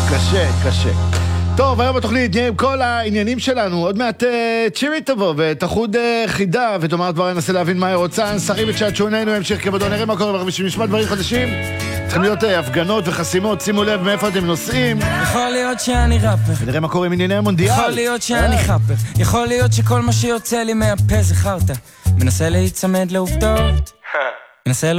קשה. טוב, היום בתוכנית נהיה עם כל העניינים שלנו. עוד מעט צ'ירי תבוא ותחוד חידה ותאמר דבר, ננסה להבין מה היא רוצה. נסרים את שעת שוננו, המשך כבדו, נראה מה קורה, בשביל נשמע דברים חדשים צריכים להיות הפגנות וחסימות. שימו לב מאיפה אתם נוסעים. יכול להיות שאני ראפר, ונראה מה קורה עם ענייני המונדיאל. יכול להיות שאני חאפר, יכול להיות שכל מה שיוצא לי מהפה זה חרטה. מנסה להיצמד לעובדות, מנסה